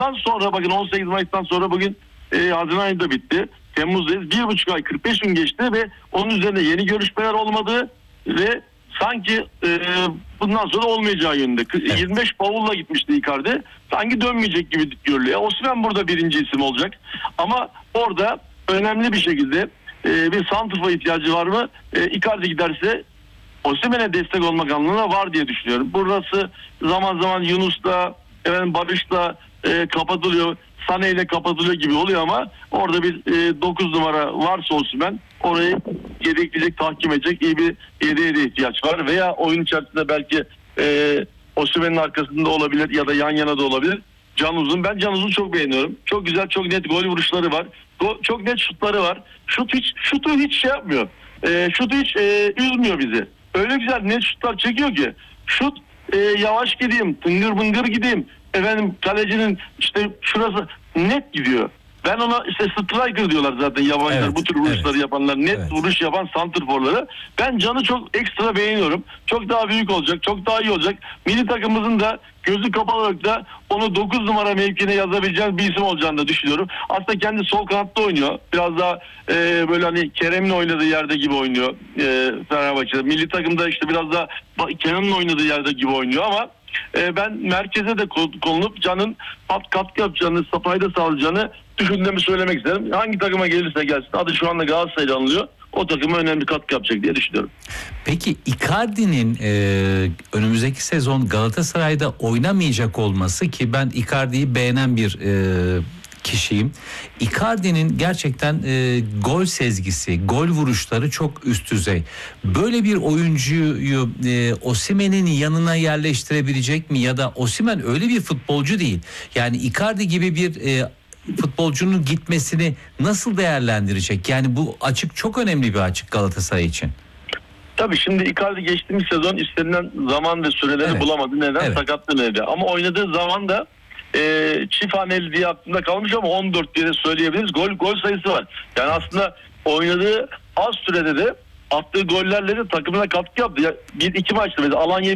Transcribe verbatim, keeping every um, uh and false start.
Mayıs'tan sonra, bakın on sekiz Mayıs'tan sonra bugün e, Haziran ayında bitti. Temmuz'dayız. Bir buçuk ay kırk beş gün geçti ve onun üzerinde yeni görüşmeler olmadı ve sanki e, bundan sonra olmayacağı yönünde. Evet. yirmi beş bavulla gitmişti Icardi. Sanki dönmeyecek gibi görülüyor. Osimhen burada birinci isim olacak. Ama orada önemli bir şekilde e, bir santrfor ihtiyacı var mı? E, Icardi giderse Osimhen'e destek olmak anlamına var diye düşünüyorum. Burası zaman zaman Yunus'la, efendim Barış'la e, kapatılıyor. Sané ile kapatılıyor gibi oluyor ama orada bir e, dokuz numara varsa Osimhen orayı yedekleyecek, tahkim edecek iyi bir yedeğe de ihtiyaç var. Veya oyun içerisinde belki e, Osimhen'in arkasında olabilir ya da yan yana da olabilir. Can Uzun. Ben Can Uzun'u çok beğeniyorum. Çok güzel, çok net gol vuruşları var. Go, çok net şutları var. Şut hiç, şutu hiç şey yapmıyor. E, şutu hiç e, üzmüyor bizi. Öyle güzel net şutlar çekiyor ki. Şut e, yavaş gideyim, tıngır bıngır gideyim. Efendim kalecinin işte şurası net gidiyor. Ben ona işte striker diyorlar zaten yabancılar, evet, bu tür vuruşları evet. yapanlar, net evet. vuruş yapan santrforları. Ben Can'ı çok ekstra beğeniyorum. Çok daha büyük olacak, çok daha iyi olacak. Milli takımımızın da gözü kapalı olarak da onu dokuz numara mevkine yazabileceğimiz bir isim olacağını da düşünüyorum. Aslında kendi sol kanatta oynuyor. Biraz daha e, böyle hani Kerem'in oynadığı yerde gibi oynuyor e, Fenerbahçe'de. Milli takımda işte biraz daha Kenan'ın oynadığı yerde gibi oynuyor ama e, ben merkeze de konulup Can'ın katkı yapacağını, fayda sağlayacağını düşündüğümü söylemek isterim. Hangi takıma gelirse gelsin, adı şu anda Galatasaray'da anılıyor. O takıma önemli katkı yapacak diye düşünüyorum. Peki Icardi'nin e, önümüzdeki sezon Galatasaray'da oynamayacak olması, ki ben Icardi'yi beğenen bir e, kişiyim. Icardi'nin gerçekten e, gol sezgisi, gol vuruşları çok üst düzey. Böyle bir oyuncuyu e, Osimhen'in yanına yerleştirebilecek mi? Ya da Osimhen öyle bir futbolcu değil. Yani Icardi gibi bir e, futbolcunun gitmesini nasıl değerlendirecek? Yani bu açık çok önemli bir açık Galatasaray için. Tabii şimdi Icardi geçtiğimiz sezon istenilen zaman ve süreleri evet. bulamadı. Neden? Evet. Sakatlığı nedeniyle. Ama oynadığı zaman da e, çift haneli diye aklımda kalmış ama on dört diye söyleyebiliriz. Gol gol sayısı var. Yani aslında oynadığı az sürede de attığı gollerle de takımına katkı yaptı. Ya, bir iki maçta mesela Alanya